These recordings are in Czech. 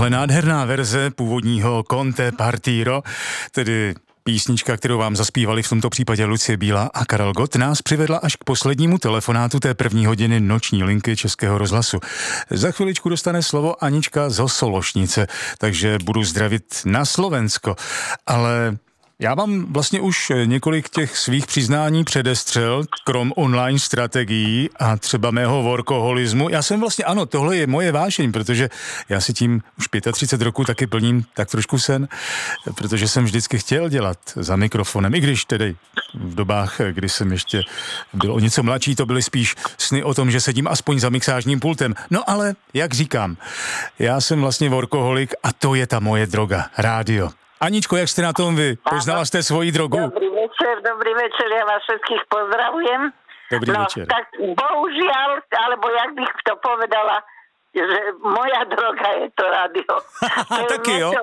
tahle nádherná verze původního Conte Partiro, tedy písnička, kterou vám zaspívali v tomto případě Lucie Bílá a Karel Gott, nás přivedla až k poslednímu telefonátu té první hodiny noční linky Českého rozhlasu. Za chviličku dostane slovo Anička z Sološnice, takže budu zdravit na Slovensko. Ale já vám vlastně už několik těch svých přiznání předestřel, krom online strategií a třeba mého workoholismu. Já jsem vlastně, ano, tohle je moje vášeň, protože já si tím už 35 roků taky plním tak trošku sen, protože jsem vždycky chtěl dělat za mikrofonem, i když tedy v dobách, kdy jsem ještě byl o něco mladší, to byly spíš sny o tom, že sedím aspoň za mixážním pultem. No ale, jak říkám, já jsem vlastně workoholik a to je ta moje droga, rádio. Aničko, jak jste na tom vy? Poznala jste svoji drogu? Dobrý večer, ja vás všetkých pozdravujem. Dobrý večer. Tak bohužiaľ, alebo jak bych to povedala, že moja droga je to rádio. Taky jo?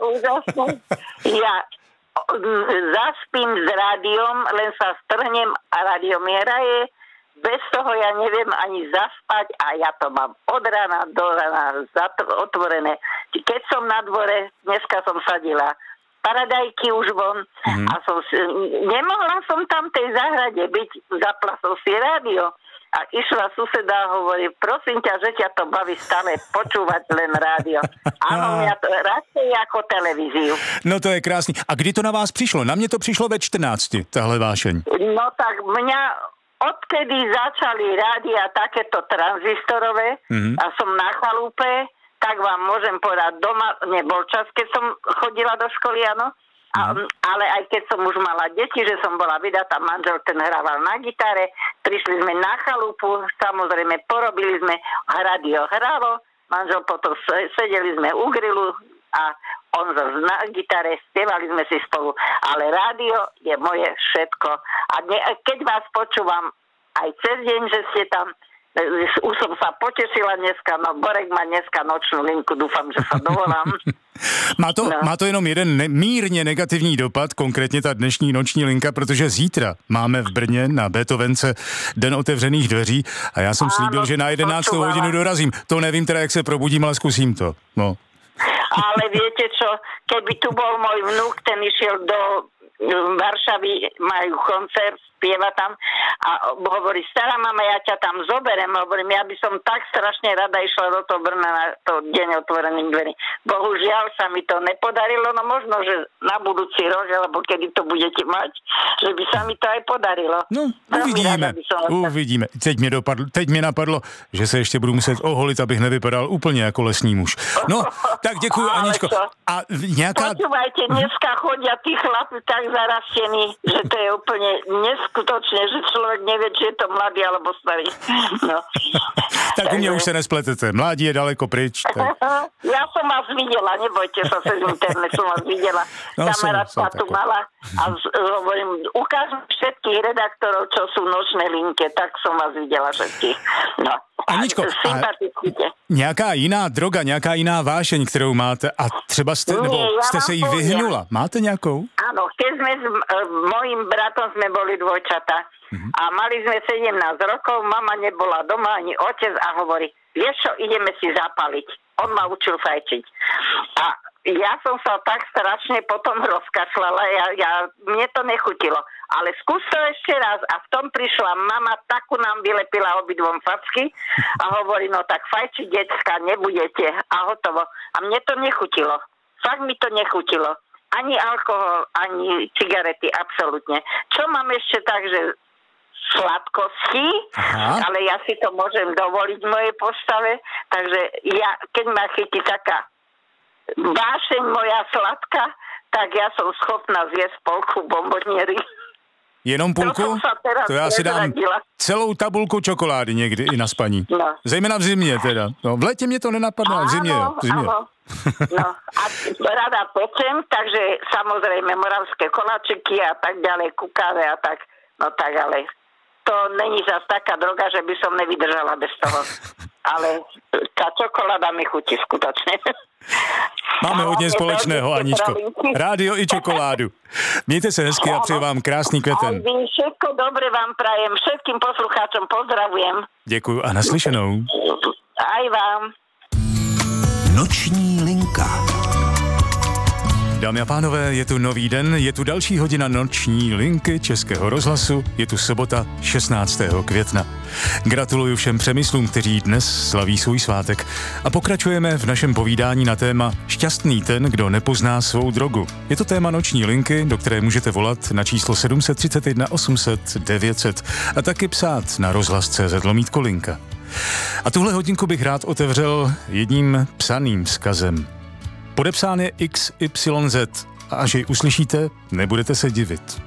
Ja zaspím s rádiom, len sa strhnem a rádio mi hraje. Bez toho ja neviem ani zaspať a ja to mám od rána do rána otvorené. Keď som na dvore, dneska som sadila paradajky už von a nemohla som tam v tej záhrade byť, zapla som si rádio a išla suseda a hovorí, prosím ťa, že ťa to baví stále počúvať len rádio. Áno, mňa to radšej ako televíziu. No to je krásný. A kdy to na vás přišlo? Na mě to přišlo ve 14, tahle vášeň. No tak mňa odkedy začali rádia takéto tranzistorové a som na chalúpe, tak vám môžem povedať, doma nebol čas, keď som chodila do školy, áno, ale aj keď som už mala deti, že som bola vydatá, manžel ten hrával na gitare, prišli sme na chalupu, samozrejme porobili sme, radio hralo, manžel potom sedeli sme u grilu a on na gitare, spievali sme si spolu, ale rádio je moje všetko. A keď vás počúvam aj cez deň, že ste tam, už som sa potešila dneska, no Borek má dneska nočnú linku, dúfam, že sa dovolám. Má to jenom jeden mírně negativní dopad, konkrétně ta dnešní noční linka, protože zítra máme v Brně na Beethovence den otevřených dveří a já jsem slíbil, že na 11. hodinu dorazím. To nevím teda, jak se probudím, ale zkusím to. No. Ale viete čo, keby tu bol môj vnúk, ten išiel do Varšavy, majú koncert, spieva tam a hovorí, stará mama, ja ťa tam zoberiem, hovorím, ja by som tak strašne rada išla do toho Brna na to deň otvorených dverí. Bohužiaľ sa mi to nepodarilo, no možno, že na budúci rok, alebo kedy to budete mať, že by sa mi to aj podarilo. No, uvidíme. Teď mě napadlo, že se ještě budu muset oholit, abych nevypadal úplně jako lesní muž. No, tak děkuju, Aničko. A nejaká... Počúvajte, dneska chodia tí chlapi tak zarastení, že to je úplne neskutočne, že človek nevie, či je to mladý alebo starý. No. Tak u mě už se nespletete. Mládí je daleko pryč. Tak... Ja som vás videla, nebojte sa, cez internet som vás videla. Kamarátka tu mala a hovorím, ukážem všetkých redaktorov, čo sú v nočnej linke, tak som vás videla všetkých. No. Aničko, nějaká jiná droga, nějaká jiná vášeň, kterou máte a třeba jste se jí vyhnula. Máte nějakou? Áno, keď sme s mojím bratom sme boli dvojčata a mali sme 17 rokov, mama nebola doma ani otec a hovorí, vieš čo, ideme si zapaliť. On ma učil fajčiť. A ja som sa tak strašne potom rozkašľala, mne to nechutilo. Ale skús to ešte raz a v tom prišla mama, takú nám vylepila obidvom facky a hovorí, no tak fajčiť, decka, nebudete a hotovo. A mne to nechutilo. Fakt mi to nechutilo. Ani alkohol, ani cigarety, absolútne. Čo mám ešte tak, že sladkosti, ale ja si to môžem dovoliť v mojej postave, takže ja, keď ma chytí taká vášeň moja sladká, tak ja som schopná zjesť polku bomboniery. Jenom půlku? To já si dám celou tabulku čokolády někdy i na spaní. No. Zejména v zimě teda. No, v létě mě to nenapadne, ale v zimě. Áno. No a rada pečem, takže samozrejme moravské koláčiky a tak ďalej, kukáve a tak. No tak, ale to není zas taká droga, že by som nevydržala bez toho. Ale tá čokoláda mi chutí skutočne. Máme hodně společného, Aničko. Rádio i čokoládu. Mějte se hezky a přeju vám krásný květen. Všetko dobre vám prajem. Všetkým poslucháčom pozdravujem. Děkuju a naslyšenou. Aj vám. Noční linka. Dámy a pánové, je tu nový den, je tu další hodina noční linky Českého rozhlasu, je tu sobota 16. května. Gratuluju všem přemyslům, kteří dnes slaví svůj svátek. A pokračujeme v našem povídání na téma Šťastný ten, kdo nepozná svou drogu. Je to téma noční linky, do které můžete volat na číslo 731 800 900 a taky psát na rozhlas.cz/linka. A tuhle hodinku bych rád otevřel jedním psaným vzkazem. Podepsán je XYZ a až jej uslyšíte, nebudete se divit.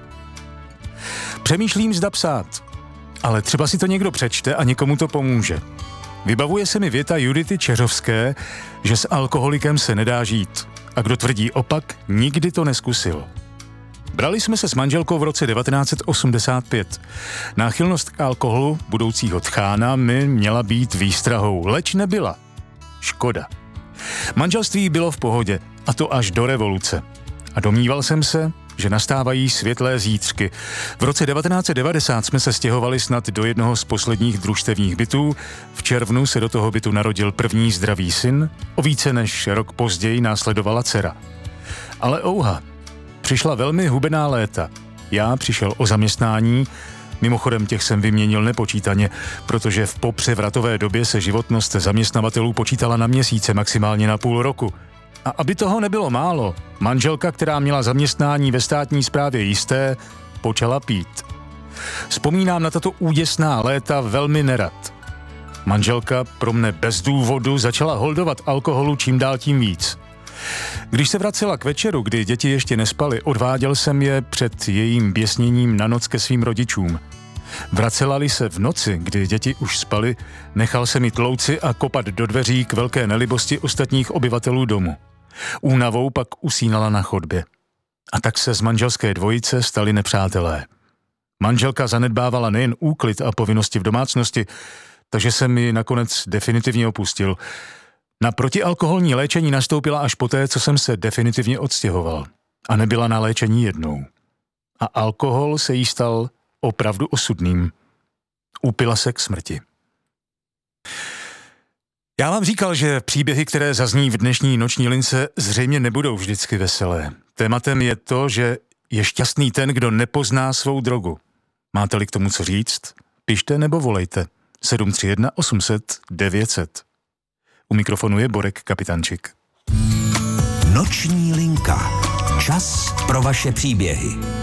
Přemýšlím, zda psát, ale třeba si to někdo přečte a někomu to pomůže. Vybavuje se mi věta Judity Čeřovské, že s alkoholikem se nedá žít a kdo tvrdí opak, nikdy to neskusil. Brali jsme se s manželkou v roce 1985. Náchylnost k alkoholu budoucího tchána mi měla být výstrahou, leč nebyla. Škoda. Manželství bylo v pohodě, a to až do revoluce. A domníval jsem se, že nastávají světlé zítřky. V roce 1990 jsme se stěhovali snad do jednoho z posledních družstevních bytů. V červnu se do toho bytu narodil první zdravý syn, o více než rok později následovala dcera. Ale ouha, přišla velmi hubená léta. Já přišel o zaměstnání, mimochodem těch jsem vyměnil nepočítaně, protože v popřevratové době se životnost zaměstnavatelů počítala na měsíce, maximálně na půl roku. A aby toho nebylo málo, manželka, která měla zaměstnání ve státní správě jisté, počala pít. Vzpomínám na tato úděsná léta velmi nerad. Manželka pro mne bez důvodu začala holdovat alkoholu čím dál tím víc. Když se vracela k večeru, kdy děti ještě nespaly, odváděl jsem je před jejím běsněním na noc ke svým rodičům. Vracela-li se v noci, kdy děti už spaly, nechal se mi tlouci a kopat do dveří k velké nelibosti ostatních obyvatelů domu. Únavou pak usínala na chodbě. A tak se z manželské dvojice stali nepřátelé. Manželka zanedbávala nejen úklid a povinnosti v domácnosti, takže jsem ji nakonec definitivně opustil. Na protialkoholní léčení nastoupila až poté, co jsem se definitivně odstěhoval. A nebyla na léčení jednou. A alkohol se jí stal opravdu osudným. Upila se k smrti. Já vám říkal, že příběhy, které zazní v dnešní noční lince, zřejmě nebudou vždycky veselé. Tématem je to, že je šťastný ten, kdo nepozná svou drogu. Máte-li k tomu co říct? Pište nebo volejte. 731 800 900. U mikrofonu je Borek Kapitančik. Noční linka. Čas pro vaše příběhy.